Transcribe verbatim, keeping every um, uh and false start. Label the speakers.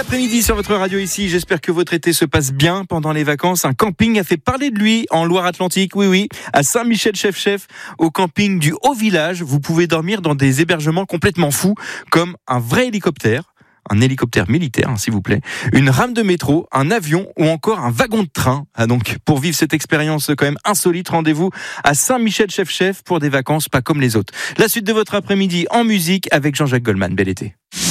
Speaker 1: l'après-midi sur votre radio ici, j'espère que votre été se passe bien pendant les vacances. Un camping a fait parler de lui en Loire-Atlantique, oui oui, à Saint-Michel-Chef-Chef, au camping du Haut-Village. Vous pouvez dormir dans des hébergements complètement fous, comme un vrai hélicoptère, un hélicoptère militaire, hein, s'il vous plaît, une rame de métro, un avion ou encore un wagon de train. Ah, donc, pour vivre cette expérience quand même insolite, rendez-vous à Saint-Michel-Chef-Chef pour des vacances pas comme les autres. La suite de votre après-midi en musique avec Jean-Jacques Goldman. Bel été.